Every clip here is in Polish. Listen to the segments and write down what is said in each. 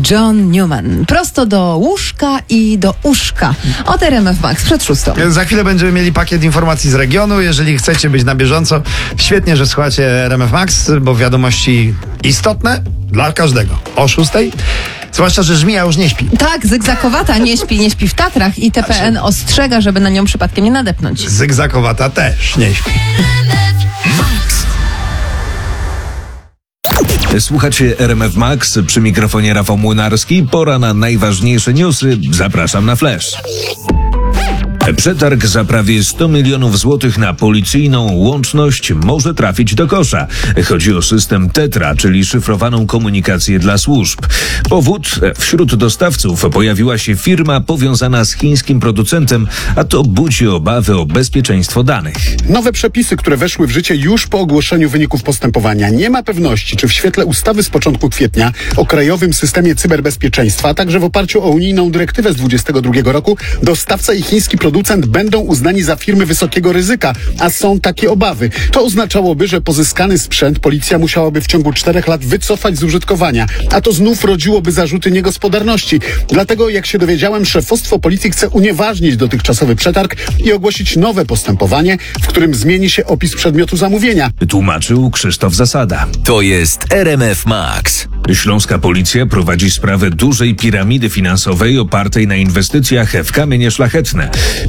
John Newman. Prosto do łóżka i do uszka. Od RMF Max przed 6. Za chwilę będziemy mieli pakiet informacji z regionu. Jeżeli chcecie być na bieżąco, świetnie, że słuchacie RMF Max, bo wiadomości istotne dla każdego. O 6. Zwłaszcza, że żmija już nie śpi. Tak, zygzakowata nie śpi w Tatrach i TPN ostrzega, żeby na nią przypadkiem nie nadepnąć. Zygzakowata też nie śpi. Słuchacie RMF Max, przy mikrofonie Rafał Młynarski. Pora na najważniejsze newsy. Zapraszam na flash. Przetarg za prawie 100 milionów złotych na policyjną łączność może trafić do kosza. Chodzi o system Tetra, czyli szyfrowaną komunikację dla służb. Powód? Wśród dostawców pojawiła się firma powiązana z chińskim producentem, a to budzi obawy o bezpieczeństwo danych. Nowe przepisy, które weszły w życie już po ogłoszeniu wyników postępowania. Nie ma pewności, czy w świetle ustawy z początku kwietnia o Krajowym Systemie Cyberbezpieczeństwa, a także w oparciu o unijną dyrektywę z 2022 roku, dostawca i chiński producent będą uznani za firmy wysokiego ryzyka, a są takie obawy. To oznaczałoby, że pozyskany sprzęt policja musiałaby w ciągu 4 lat wycofać z użytkowania, a to znów rodziłoby zarzuty niegospodarności. Dlatego, jak się dowiedziałem, szefostwo policji chce unieważnić dotychczasowy przetarg i ogłosić nowe postępowanie, w którym zmieni się opis przedmiotu zamówienia. Tłumaczył Krzysztof Zasada. To jest RMF Max. Śląska policja prowadzi sprawę dużej piramidy finansowej opartej na inwestycjach w kamienie szlachetne.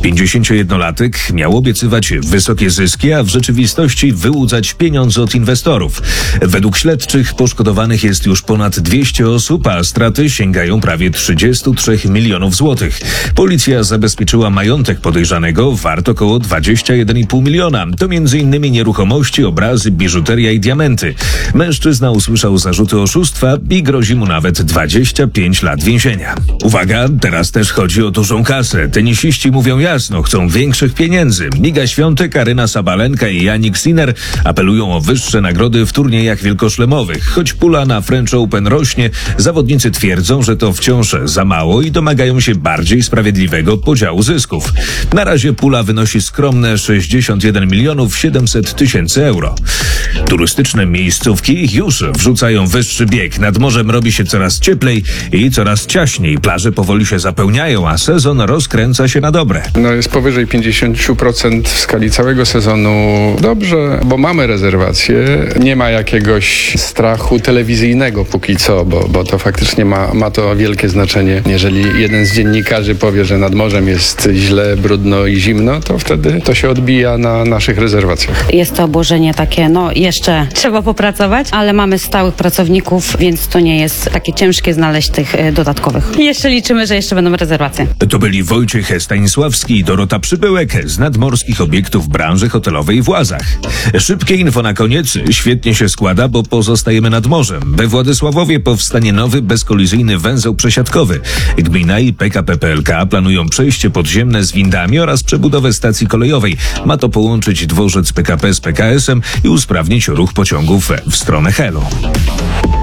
51-latek miał obiecywać wysokie zyski, a w rzeczywistości wyłudzać pieniądze od inwestorów. Według śledczych poszkodowanych jest już ponad 200 osób, a straty sięgają prawie 33 milionów złotych. Policja zabezpieczyła majątek podejrzanego wart około 21,5 miliona. To m.in. nieruchomości, obrazy, biżuteria i diamenty. Mężczyzna usłyszał zarzuty oszustwa i grozi mu nawet 25 lat więzienia. Uwaga, teraz też chodzi o dużą kasę. Tenisiści mówią jasno, chcą większych pieniędzy. Iga Świątek, Aryna Sabalenka i Jannik Sinner apelują o wyższe nagrody w turniejach wielkoszlemowych. Choć pula na French Open rośnie, zawodnicy twierdzą, że to wciąż za mało i domagają się bardziej sprawiedliwego podziału zysków. Na razie pula wynosi skromne 61 milionów 700 tysięcy euro. Turystyczne miejscówki już wrzucają wyższy bieg. Nad morzem robi się coraz cieplej i coraz ciaśniej. Plaże powoli się zapełniają, a sezon rozkręca się na dobre. Jest powyżej 50% w skali całego sezonu. Dobrze, bo mamy rezerwacje. Nie ma jakiegoś strachu telewizyjnego póki co, bo to faktycznie ma to wielkie znaczenie. Jeżeli jeden z dziennikarzy powie, że nad morzem jest źle, brudno i zimno, to wtedy to się odbija na naszych rezerwacjach. Jest to obłożenie takie, jeszcze trzeba popracować, ale mamy stałych pracowników, więc to nie jest takie ciężkie znaleźć tych dodatkowych. Jeszcze liczymy, że jeszcze będą rezerwacje. To byli Wojciech Stanisławski i Dorota Przybyłek z nadmorskich obiektów branży hotelowej w Łazach. Szybkie info na koniec. Świetnie się składa, bo pozostajemy nad morzem. We Władysławowie powstanie nowy, bezkolizyjny węzeł przesiadkowy. Gmina i PKP PLK planują przejście podziemne z windami oraz przebudowę stacji kolejowej. Ma to połączyć dworzec PKP z PKS-em i usprawnić ruch pociągów w stronę Helu.